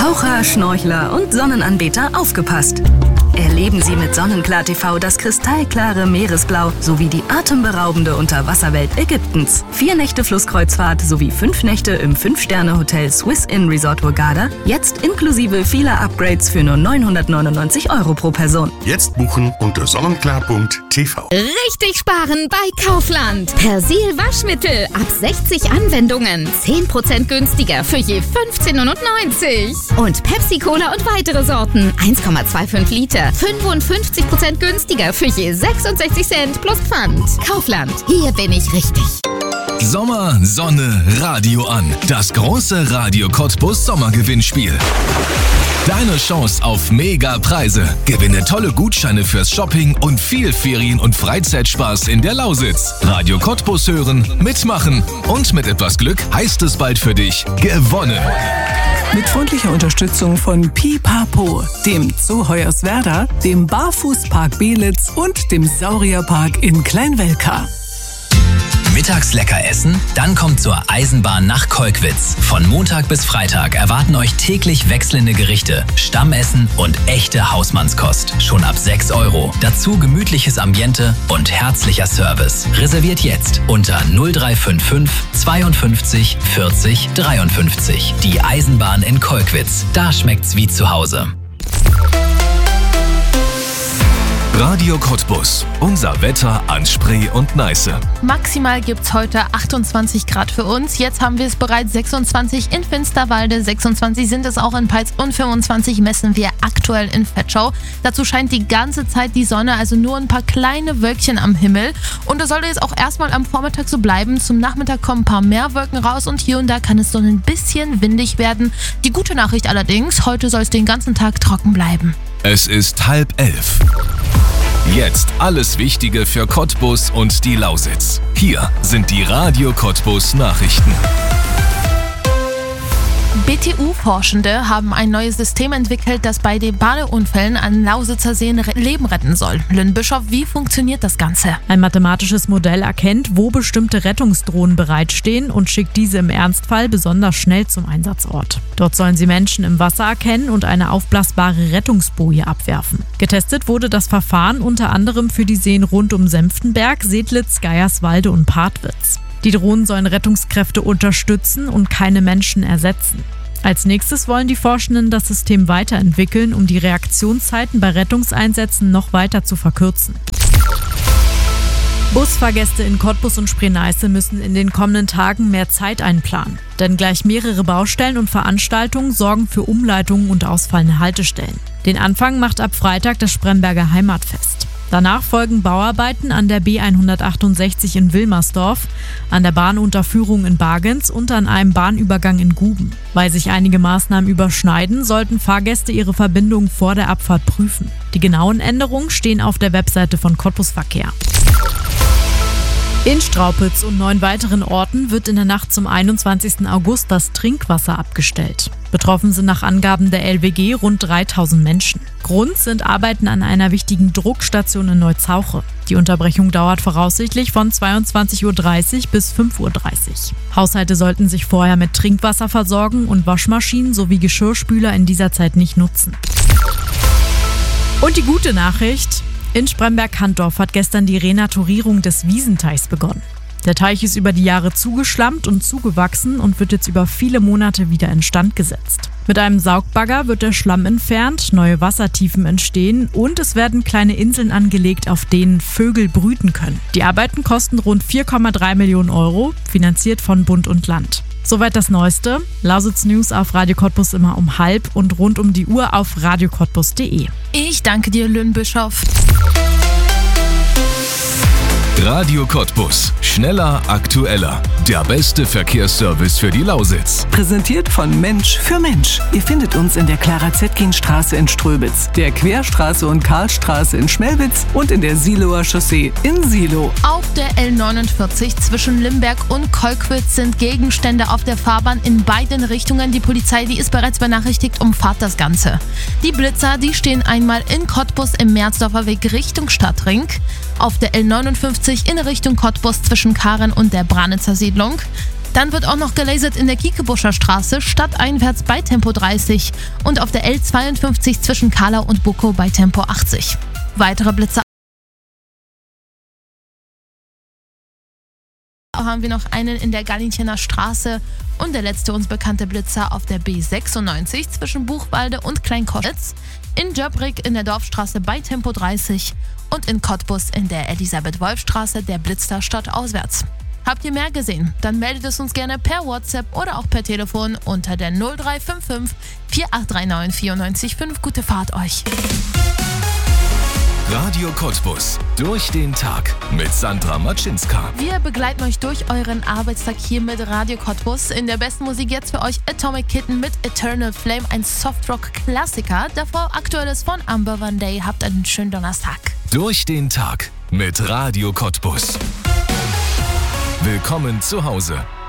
Taucher, Schnorchler und Sonnenanbeter aufgepasst! Erleben Sie mit Sonnenklar TV das kristallklare Meeresblau sowie die atemberaubende Unterwasserwelt Ägyptens. 4 Nächte Flusskreuzfahrt sowie 5 Nächte im 5-Sterne-Hotel Swiss Inn Resort Hurghada, jetzt inklusive vieler Upgrades für nur 999 € pro Person. Jetzt buchen unter sonnenklar.tv. Richtig sparen bei Kaufland. Persil Waschmittel ab 60 Anwendungen. 10% günstiger für je 15,99 €. Und Pepsi Cola und weitere Sorten. 1,25 Liter. 55% günstiger für je 66 Cent plus Pfand. Kaufland. Hier bin ich richtig. Sommer, Sonne, Radio an. Das große Radio Cottbus Sommergewinnspiel. Deine Chance auf Mega-Preise. Gewinne tolle Gutscheine fürs Shopping und viel Ferien- und Freizeitspaß in der Lausitz. Radio Cottbus hören, mitmachen und mit etwas Glück heißt es bald für dich gewonnen. Mit freundlicher Unterstützung von Pipapo, dem Zoo Hoyerswerda, dem Barfußpark Belitz und dem Saurierpark in Kleinwelka. Mittags lecker essen? Dann kommt zur Eisenbahn nach Kolkwitz. Von Montag bis Freitag erwarten euch täglich wechselnde Gerichte, Stammessen und echte Hausmannskost. Schon ab 6 €. Dazu gemütliches Ambiente und herzlicher Service. Reserviert jetzt unter 0355 52 40 53. Die Eisenbahn in Kolkwitz. Da schmeckt's wie zu Hause. Radio Cottbus. Unser Wetter an Spree und Neiße. Maximal gibt's heute 28 Grad für uns. Jetzt haben wir es bereits 26 in Finsterwalde, 26 sind es auch in Peitz und 25 messen wir aktuell in Vetschau. Dazu scheint die ganze Zeit die Sonne, also nur ein paar kleine Wölkchen am Himmel. Und das sollte jetzt auch erstmal am Vormittag so bleiben. Zum Nachmittag kommen ein paar mehr Wolken raus und hier und da kann es so ein bisschen windig werden. Die gute Nachricht allerdings, heute soll es den ganzen Tag trocken bleiben. Es ist 10:30. Jetzt alles Wichtige für Cottbus und die Lausitz. Hier sind die Radio Cottbus Nachrichten. BTU-Forschende haben ein neues System entwickelt, das bei den Badeunfällen an Lausitzer Seen Leben retten soll. Lynn Bischof, wie funktioniert das Ganze? Ein mathematisches Modell erkennt, wo bestimmte Rettungsdrohnen bereitstehen und schickt diese im Ernstfall besonders schnell zum Einsatzort. Dort sollen sie Menschen im Wasser erkennen und eine aufblasbare Rettungsboje abwerfen. Getestet wurde das Verfahren unter anderem für die Seen rund um Senftenberg, Sedlitz, Geierswalde und Partwitz. Die Drohnen sollen Rettungskräfte unterstützen und keine Menschen ersetzen. Als nächstes wollen die Forschenden das System weiterentwickeln, um die Reaktionszeiten bei Rettungseinsätzen noch weiter zu verkürzen. Busfahrgäste in Cottbus und Spree-Neiße müssen in den kommenden Tagen mehr Zeit einplanen. Denn gleich mehrere Baustellen und Veranstaltungen sorgen für Umleitungen und ausfallende Haltestellen. Den Anfang macht ab Freitag das Spremberger Heimatfest. Danach folgen Bauarbeiten an der B168 in Wilmersdorf, an der Bahnunterführung in Bargens und an einem Bahnübergang in Guben. Weil sich einige Maßnahmen überschneiden, sollten Fahrgäste ihre Verbindung vor der Abfahrt prüfen. Die genauen Änderungen stehen auf der Webseite von Cottbus Verkehr. In Straupitz und 9 weiteren Orten wird in der Nacht zum 21. August das Trinkwasser abgestellt. Betroffen sind nach Angaben der LWG rund 3000 Menschen. Grund sind Arbeiten an einer wichtigen Druckstation in Neuzauche. Die Unterbrechung dauert voraussichtlich von 22:30 Uhr bis 5:30 Uhr. Haushalte sollten sich vorher mit Trinkwasser versorgen und Waschmaschinen sowie Geschirrspüler in dieser Zeit nicht nutzen. Und die gute Nachricht: In Spremberg-Hantorf hat gestern die Renaturierung des Wiesenteichs begonnen. Der Teich ist über die Jahre zugeschlammt und zugewachsen und wird jetzt über viele Monate wieder instand gesetzt. Mit einem Saugbagger wird der Schlamm entfernt, neue Wassertiefen entstehen und es werden kleine Inseln angelegt, auf denen Vögel brüten können. Die Arbeiten kosten rund 4,3 Millionen €, finanziert von Bund und Land. Soweit das Neueste. Lausitz News auf Radio Cottbus immer um 12:30 und rund um die Uhr auf radiocottbus.de. Ich danke dir, Lynn Bischof. Radio Cottbus. Schneller, aktueller. Der beste Verkehrsservice für die Lausitz. Präsentiert von Mensch für Mensch. Ihr findet uns in der Clara-Zetkin-Straße in Ströbitz, der Querstraße und Karlstraße in Schmelwitz und in der Siloer Chaussee in Silo. Auf der L49 zwischen Limberg und Kolkwitz sind Gegenstände auf der Fahrbahn in beiden Richtungen. Die Polizei, die ist bereits benachrichtigt, umfahrt das Ganze. Die Blitzer, die stehen einmal in Cottbus im Merzdorfer Weg Richtung Stadtring, auf der L59 in Richtung Cottbus zwischen Karen und der Branitzer Siedlung. Dann wird auch noch gelasert in der Kiekebuscher Straße, stadteinwärts bei Tempo 30 und auf der L52 zwischen Kahla und Bukow bei Tempo 80. Weitere Blitze haben wir noch einen in der Gallinchener Straße und der letzte uns bekannte Blitzer auf der B96 zwischen Buchwalde und Kleinkoschitz, in Jöbrick in der Dorfstraße bei Tempo 30 und in Cottbus in der Elisabeth-Wolf-Straße der Blitz da stadtauswärts. Habt ihr mehr gesehen? Dann meldet es uns gerne per WhatsApp oder auch per Telefon unter der 0355 4839 945. Gute Fahrt euch! Radio Cottbus. Durch den Tag mit Sandra Matschinska. Wir begleiten euch durch euren Arbeitstag hier mit Radio Cottbus. In der besten Musik jetzt für euch Atomic Kitten mit Eternal Flame, ein Softrock-Klassiker. Davor Aktuelles von Amber Van Day. Habt einen schönen Donnerstag. Durch den Tag mit Radio Cottbus. Willkommen zu Hause.